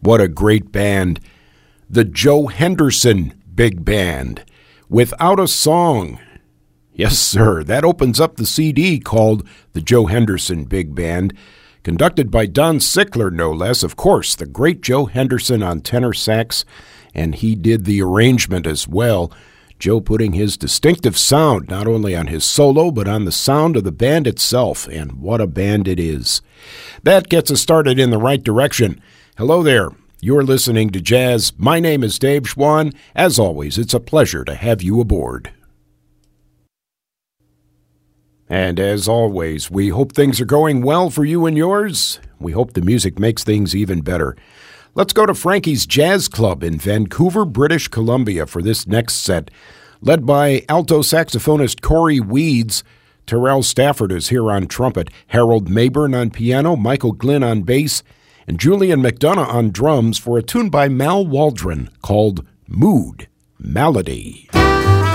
What a great band. The Joe Henderson Big Band. Without a Song. Yes, sir. That opens up the CD called The Joe Henderson Big Band, conducted by Don Sickler, no less. Of course, the great Joe Henderson on tenor sax, and he did the arrangement as well. Joe putting his distinctive sound not only on his solo, but on the sound of the band itself, and what a band it is. That gets us started in the right direction. Hello there. You're listening to Jazz. My name is Dave Schwann. As always, it's a pleasure to have you aboard. And as always, we hope things are going well for you and yours. We hope the music makes things even better. Let's go to Frankie's Jazz Club in Vancouver, British Columbia for this next set. Led by alto saxophonist Corey Weeds, Terrell Stafford is here on trumpet, Harold Mayburn on piano, Michael Glynn on bass, and Julian McDonough on drums for a tune by Mal Waldron called Mood Malady.